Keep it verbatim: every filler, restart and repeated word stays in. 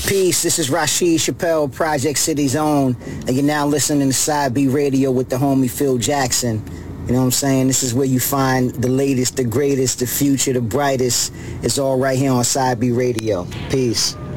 Peace, this is Rashid Chappelle, Project City's own, and you're now listening to Side B Radio with the homie Phil Jackson. You know what I'm saying? This is where you find the latest, the greatest, the future, the brightest. It's all right here on Side B Radio. Peace.